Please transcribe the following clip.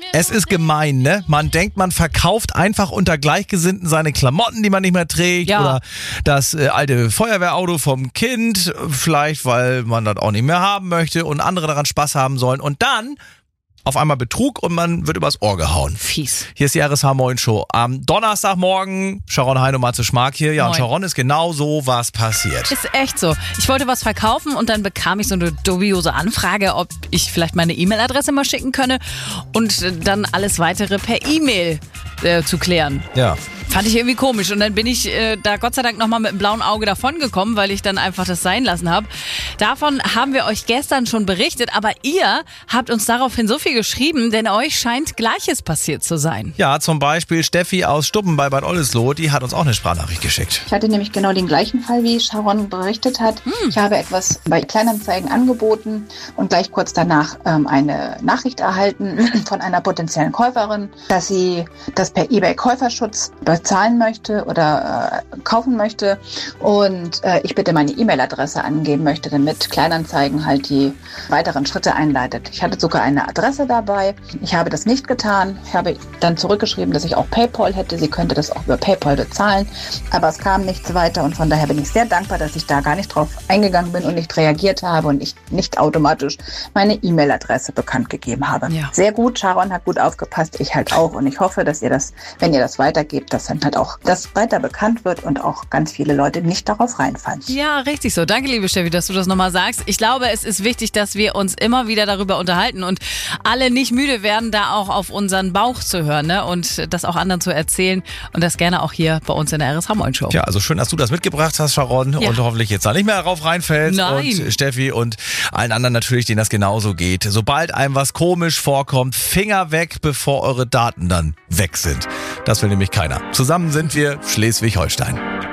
Es ist gemein, ne? Man denkt, man verkauft einfach unter Gleichgesinnten seine Klamotten, die man nicht mehr trägt. Ja. Oder das alte Feuerwehrauto vom Kind. Vielleicht, weil man das auch nicht mehr haben möchte und andere daran Spaß haben sollen. Und dann auf einmal Betrug und man wird übers Ohr gehauen. Fies. Hier ist die RSH Moin Show. Am Donnerstagmorgen, Sharon Hein und Matze Schmark hier. Ja, und Moin. Sharon, ist genau so was passiert. Ist echt so. Ich wollte was verkaufen und dann bekam ich so eine dubiose Anfrage, ob ich vielleicht meine E-Mail-Adresse mal schicken könne und dann alles weitere per E-Mail zu klären. Ja. Fand ich irgendwie komisch. Und dann bin ich da Gott sei Dank nochmal mit einem blauen Auge davongekommen, weil ich dann einfach das sein lassen habe. Davon haben wir euch gestern schon berichtet, aber ihr habt uns daraufhin so viel geschrieben, denn euch scheint Gleiches passiert zu sein. Ja, zum Beispiel Steffi aus Stuppen bei Bad Oldesloe, die hat uns auch eine Sprachnachricht geschickt. Ich hatte nämlich genau den gleichen Fall, wie Sharon berichtet hat. Ich habe etwas bei Kleinanzeigen angeboten und gleich kurz danach eine Nachricht erhalten von einer potenziellen Käuferin, dass sie das per eBay-Käuferschutz bezahlen möchte oder kaufen möchte und ich bitte meine E-Mail-Adresse angeben möchte, damit Kleinanzeigen halt die weiteren Schritte einleitet. Ich hatte sogar eine Adresse dabei. Ich habe das nicht getan. Ich habe dann zurückgeschrieben, dass ich auch PayPal hätte. Sie könnte das auch über PayPal bezahlen, aber es kam nichts weiter und von daher bin ich sehr dankbar, dass ich da gar nicht drauf eingegangen bin und nicht reagiert habe und ich nicht automatisch meine E-Mail-Adresse bekannt gegeben habe. Ja. Sehr gut, Sharon hat gut aufgepasst, ich halt auch und ich hoffe, dass ihr das, wenn ihr das weitergebt, dass dann halt auch das weiter bekannt wird und auch ganz viele Leute nicht darauf reinfallen. Ja, richtig so. Danke, liebe Steffi, dass du das nochmal sagst. Ich glaube, es ist wichtig, dass wir uns immer wieder darüber unterhalten und alle nicht müde werden, da auch auf unseren Bauch zu hören, ne? Und das auch anderen zu erzählen und das gerne auch hier bei uns in der RSH Moin Show. Ja, also schön, dass du das mitgebracht hast, Sharon, Ja. und hoffentlich jetzt da nicht mehr darauf reinfällst. Nein. Und Steffi und allen anderen natürlich, denen das genauso geht. Sobald einem was komisch vorkommt, Finger weg, bevor eure Daten dann weg sind. Das will nämlich keiner. Zusammen sind wir Schleswig-Holstein.